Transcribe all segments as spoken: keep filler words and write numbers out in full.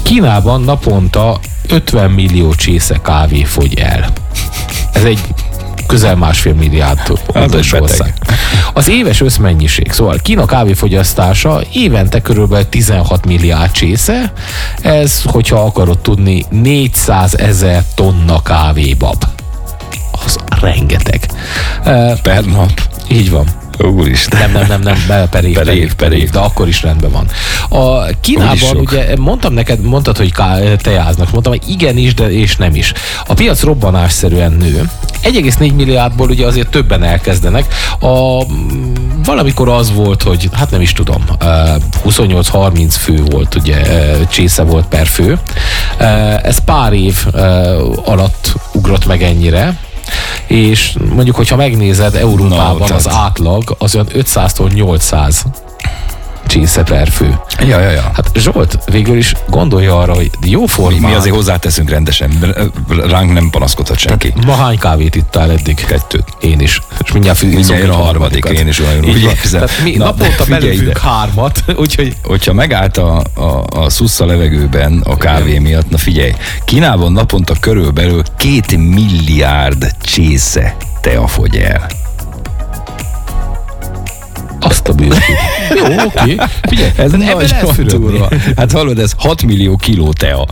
Kínában naponta ötven millió csésze kávé fogy el. Ez egy közel másfél milliárd fontos ország. Az éves összmennyiség, szóval Kína kávéfogyasztása évente körülbelül tizenhat milliárd csésze, ez, hogyha akarod tudni, négyszázezer tonna kávébab. Az rengeteg. Per nap. Így van. Úristen. Nem, nem, nem, nem, be, per év, per, per, év, év, per év, de akkor is rendben van. A Kínában ugye, mondtam neked, mondtad, hogy ká- tejáznak, mondtam, hogy igenis, de és nem is. A piac robbanásszerűen nő. egy egész négy milliárdból ugye azért többen elkezdenek. A, valamikor az volt, hogy hát nem is tudom, huszonnyolc-harminc fő volt, ugye csésze volt per fő. Ez pár év alatt ugrott meg ennyire, és mondjuk, hogyha megnézed, Európában no, az átlag az olyan ötszáztól nyolcszáz csésze per fő. Ja, ja, ja. Hát Zsolt végül is gondolja arra, hogy jó formán. Mi, mi azért hozzáteszünk rendesen, ránk nem panaszkodhat senki. Ma hány kávét ittál eddig? Kettőt. Én is. És mindjárt mindjárt a harmadik, én is olyan úgy érzem. Mi Na, naponta belőlünk hármat, úgyhogy... Hogyha megállt a, a, a szussza levegőben a kávé miatt, na figyelj, Kínában naponta körülbelül két milliárd csésze tea fogy el. Azt a bűzsét. Jó, oké. Okay. Figyelj, ez nagyon durva. Hát hallod, ez hat millió kiló tea.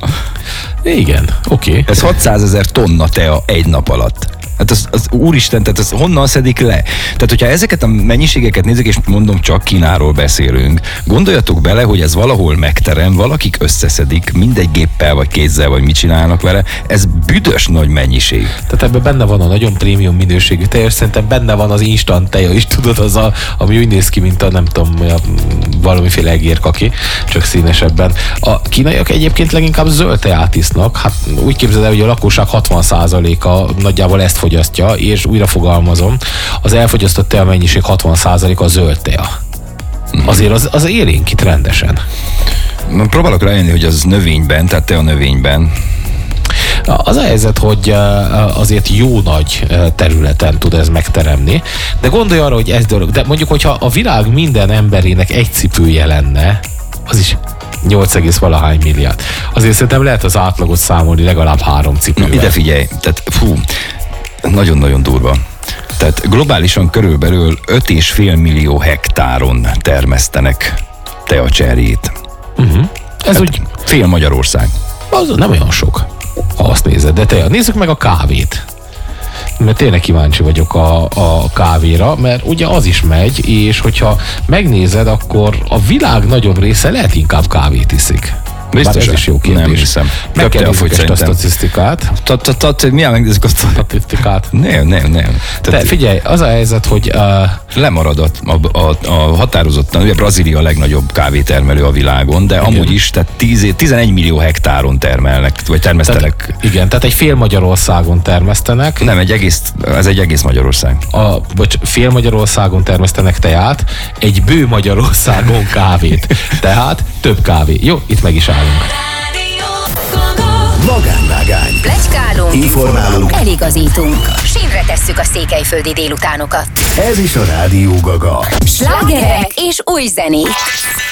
Igen, oké. Okay. Ez hatszázezer tonna tea egy nap alatt. Hát az, az úristen, tehát az honnan szedik le? Tehát, hogyha ezeket a mennyiségeket nézzük, és mondom, csak Kínáról beszélünk, gondoljatok bele, hogy ez valahol megterem, valakik összeszedik, mindegy géppel, vagy kézzel, vagy mit csinálnak vele, ez büdös nagy mennyiség. Tehát ebben benne van a nagyon prémium minőségű tej, és szerintem benne van az instant teja is, tudod, az a, ami úgy néz ki, mint a nem tudom, valamiféle egérkaki, csak színesebben. A kínaiak egyébként leginkább zöld teát isznak, hát úgy képzeld el, hogy a lakosság hatvan százaléka nagyjából ezt fogyasztja, és újra fogalmazom, az elfogyasztott tea mennyiség hatvan százaléka a zöld tea. Azért az, az élénk itt rendesen. Próbálok rájönni, hogy az növényben, tehát tea növényben. Az a helyzet, hogy azért jó nagy területen tud ez megteremni, de gondolj arra, hogy ez dolog, de mondjuk, hogyha a világ minden emberének egy cipője lenne, az is nyolc egész valahány milliárd. Azért szerintem lehet az átlagot számolni legalább három cipővel. Ide figyelj, tehát fú, nagyon-nagyon durva. Tehát globálisan körülbelül öt és fél millió hektáron termesztenek teacserjét. Uh-huh. Ez hát úgy fél Magyarország. Az nem olyan sok, ha azt nézed, de te, nézzük meg a kávét. Mert tényleg kíváncsi vagyok a, a kávéra, mert ugye az is megy, és hogyha megnézed, akkor a világ nagyobb része lehet inkább kávét iszik. Biztos, ez is jó kérdés. Nem hiszem. Meg kell nézzük a statisztikát. Milyen megnézzük a statisztikát? Nem, nem, nem. De figyelj, az a helyzet, hogy... Lemarad a, a, a határozottan, ugye Brazília a legnagyobb kávétermelő a világon, de igen. Amúgy is, tehát tíz, tizenegy millió hektáron termelnek, vagy termesztenek. Tehát, igen, tehát egy fél Magyarországon termesztenek. Nem, egy egész, ez egy egész Magyarország. A, bocs, fél Magyarországon termesztenek teát, egy bő Magyarországon kávét. Tehát több kávé. Jó, itt meg is állunk. Magánvágány. Pletykálunk. Informálunk. Eligazítunk. Sínre tesszük a székelyföldi délutánokat. Ez is a Rádió Gaga. Slágerek és új zenék.